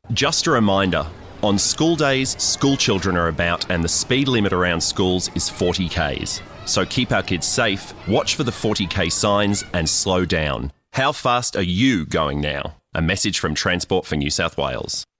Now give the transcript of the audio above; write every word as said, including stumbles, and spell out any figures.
Just a reminder, on school days, school children are about and the speed limit around schools is forty kays. So keep our kids safe, watch for the forty k signs and slow down. How fast are you going now? A message from Transport for New South Wales.